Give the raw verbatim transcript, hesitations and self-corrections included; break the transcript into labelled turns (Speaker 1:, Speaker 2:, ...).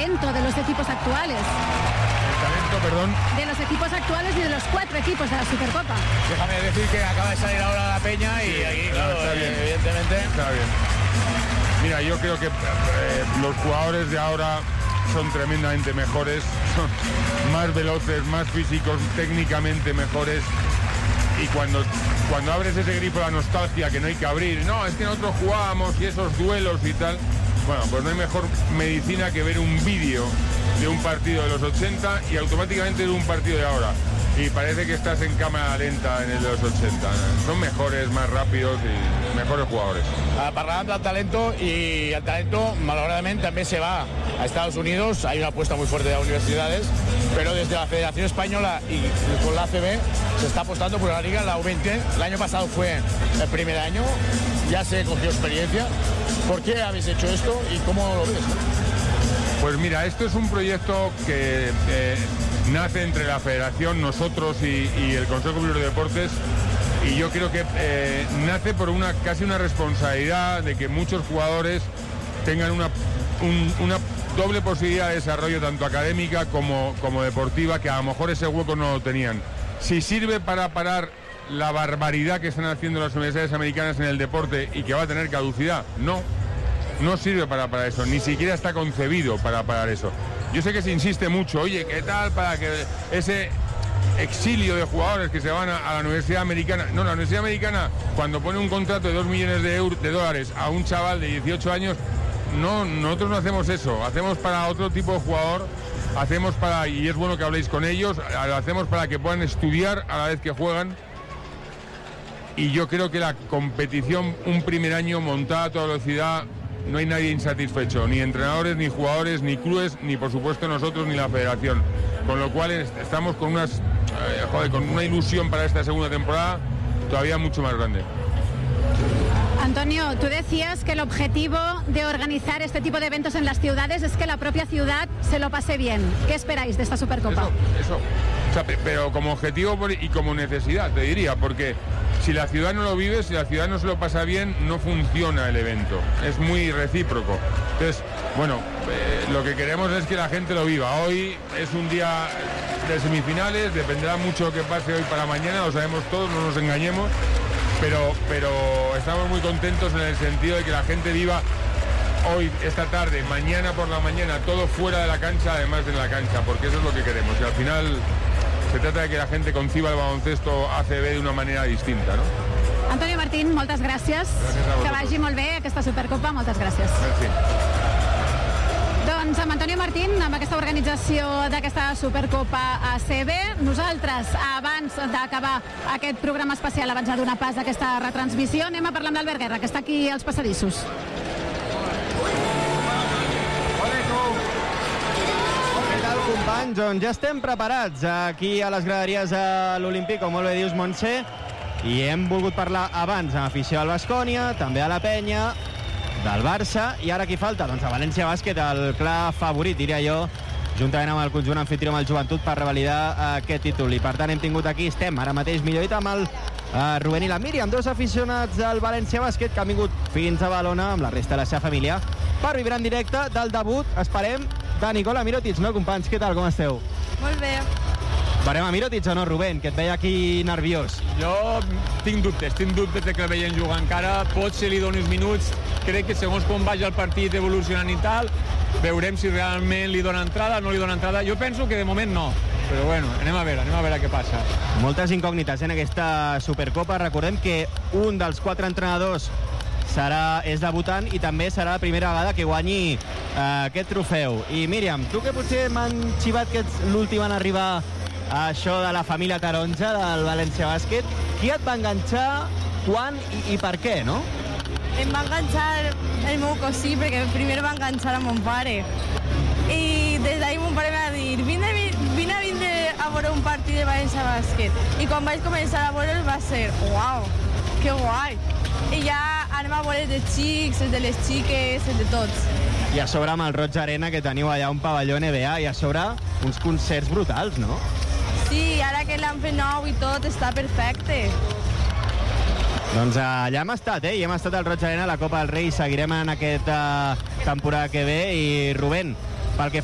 Speaker 1: talento de los equipos actuales.
Speaker 2: El talento, perdón.
Speaker 1: De los equipos actuales y de los cuatro equipos de la Supercopa.
Speaker 3: Déjame decir que acaba de salir ahora la Peña y
Speaker 2: sí,
Speaker 3: aquí, claro,
Speaker 2: está bien.
Speaker 3: evidentemente...
Speaker 2: Está bien. Mira, yo creo que eh, los jugadores de ahora son tremendamente mejores, son más veloces, más físicos, técnicamente mejores. Y cuando, cuando abres ese grifo de la nostalgia que no hay que abrir, no, es que nosotros jugábamos y esos duelos y tal, bueno, pues no hay mejor medicina que ver un vídeo de un partido de los ochenta y automáticamente de un partido de ahora. Y parece que estás en cámara lenta en el de los ochenta. Son mejores, más rápidos y mejores jugadores.
Speaker 3: Uh, parlàvem del talento y el talento malauradament també se va a Estados Unidos. Hay una apuesta muy fuerte de las universidades, pero desde la Federación Española y con la A C B se está apostando por la liga en la U veinte. El año pasado fue el primer año, ya se cogió experiencia. ¿Por qué habéis hecho esto y cómo lo ves?
Speaker 2: Pues mira, esto es un proyecto que eh, nace entre la Federación, nosotros y, y el Consejo Superior de Deportes, y yo creo que eh, nace por una casi una responsabilidad de que muchos jugadores tengan una, un, una doble posibilidad de desarrollo tanto académica como, como deportiva, que a lo mejor ese hueco no lo tenían. Si sirve para parar la barbaridad que están haciendo las universidades americanas en el deporte y que va a tener caducidad, no. No sirve para, para eso, ni siquiera está concebido para parar eso. Yo sé que se insiste mucho, oye, ¿qué tal para que ese exilio de jugadores que se van a, a la Universidad Americana? No, la Universidad Americana, cuando pone un contrato de dos millones de, euros, de dólares a un chaval de dieciocho años, no, nosotros no hacemos eso, hacemos para otro tipo de jugador, hacemos para, y es bueno que habléis con ellos, lo hacemos para que puedan estudiar a la vez que juegan. Y yo creo que la competición, un primer año montada a toda velocidad, no hay nadie insatisfecho, ni entrenadores, ni jugadores, ni clubes, ni por supuesto nosotros, ni la federación. Con lo cual estamos con, unas, eh, joder, con una ilusión para esta segunda temporada todavía mucho más grande.
Speaker 1: Antonio, tú decías que el objetivo de organizar este tipo de eventos en las ciudades es que la propia ciudad se lo pase bien. ¿Qué esperáis de esta Supercopa?
Speaker 2: Eso, eso. O sea, pero como objetivo y como necesidad, te diría, porque si la ciudad no lo vive, si la ciudad no se lo pasa bien, no funciona el evento. Es muy recíproco. Entonces, bueno, eh, lo que queremos es que la gente lo viva. Hoy es un día de semifinales, dependerá mucho lo que pase hoy para mañana, lo sabemos todos, no nos engañemos, pero, pero estamos muy contentos en el sentido de que la gente viva hoy, esta tarde, mañana por la mañana, todo fuera de la cancha, además de la cancha, porque eso es lo que queremos. Y al final se trata de que la gente conciba el baloncesto A C B de una manera distinta, ¿no?
Speaker 1: Antonio Martín, moltes gràcies.
Speaker 2: Gràcies
Speaker 1: que vagi molt bé aquesta Supercopa, moltes gràcies.
Speaker 2: Merci.
Speaker 1: Doncs amb Antonio Martín, amb aquesta organització d'aquesta Supercopa A C B, nosaltres, abans d'acabar aquest programa especial, abans de donar pas a aquesta retransmissió, anem a parlar amb l'Albert Guerra, que està aquí als passadissos.
Speaker 4: Companys, doncs ja estem preparats aquí a les graderies de l'Olímpic, com molt bé dius, Montse, i hem volgut parlar abans amb afició al Baskonia, també a la Penya, del Barça, i ara qui falta? Doncs a València Bàsquet, el clar favorit, diria jo, juntament amb el conjunt anfitrió, amb el Joventut, per revalidar aquest títol. I per tant hem tingut aquí, estem ara mateix millor dit, amb el uh, Rubén i la Míriam, dos aficionats del València Bàsquet que han vingut fins a Badalona amb la resta de la seva família per viure en directe del debut, esperem, de Nikola Mirotic, no, companys? Què tal, com esteu?
Speaker 5: Molt bé.
Speaker 4: Veurem a Mirotic o no, Rubén, que et veia aquí nerviós?
Speaker 6: Jo tinc dubtes, tinc dubtes de que el veiem jugar encara, pot ser li doni uns minuts, crec que segons com vagi el partit evolucionant i tal, veurem si realment li dona entrada o no li dona entrada. Jo penso que de moment no, però bueno, anem a veure, anem a veure què passa.
Speaker 4: Moltes incògnites en aquesta Supercopa. Recordem que un dels quatre entrenadors serà, és debutant i també serà la primera vegada que guanyi eh, aquest trofeu. I Míriam, tu que potser m'han xivat que ets l'últim en arribar a això de la família taronja del València Bàsquet, qui et va enganxar, quan i, i per què, no?
Speaker 5: Em va enganxar el meu cosí, perquè primer va enganxar a mon pare. I des d'ahir mon pare m'ha dit, vine, vine a vindre a veure un partit de València Bàsquet. I quan vaig començar a veure'l va ser, uau, que guai. I ja anem a veure els de xics, els de les xiques, els de tots.
Speaker 4: I a sobre amb el Roig Arena, que teniu allà un pavelló N B A, i a sobre uns concerts brutals, no?
Speaker 5: Sí, ara que l'han fet nou i tot, està perfecte.
Speaker 4: Doncs allà hem estat, eh? I hem estat al Roig Arena, a la Copa del Rei, seguirem en aquesta temporada que ve. I Rubén, pel que